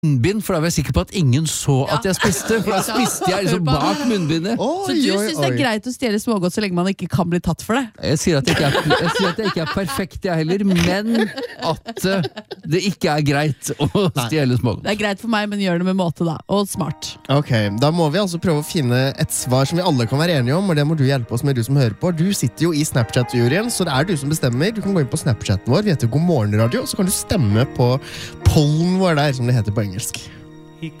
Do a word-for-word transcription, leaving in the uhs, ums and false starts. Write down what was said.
munnbind, for da var jeg sikker på at ingen så at jeg spiste, for da spiste jeg liksom bak munnbindet. Oi, Så du oi, synes det er oi. greit å stjele smågodt så lenge man ikke kan bli tatt for det? Jeg sier at jeg ikke er, jeg sier at jeg ikke er perfekt, jeg heller, men at eh, det ikke er greit å stjele smågodt. Det er greit for meg, men gjør det med måte da, og smart. Ok, da må vi altså prøve å finne et svar som vi alle kan være enige om, og det må du hjelpe oss med, du som hører på. Du sitter jo i Snapchat-juryen, så det er du som bestemmer. Du kan gå inn på Snapchaten vår, vi heter God Morgen Radio, så kan du stemme på pollen vår der, som det heter på engelsk.